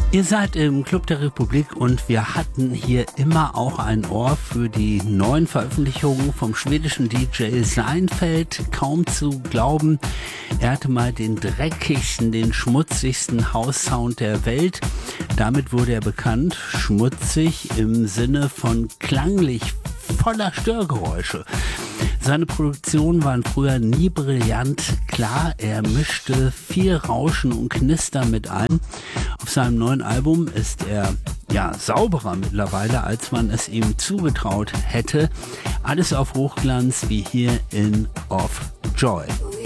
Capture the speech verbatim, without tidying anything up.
Ihr seid im Club der Republik und wir hatten hier immer auch ein Ohr für die neuen Veröffentlichungen vom schwedischen D J Seinfeld. Kaum zu glauben, er hatte mal den dreckigsten, den schmutzigsten House-Sound der Welt. Damit wurde er bekannt, schmutzig im Sinne von klanglich voller Störgeräusche. Seine Produktionen waren früher nie brillant. Klar, er mischte viel Rauschen und Knistern mit ein. Auf seinem neuen Album ist er ja sauberer mittlerweile, als man es ihm zugetraut hätte. Alles auf Hochglanz wie hier in Of Joy.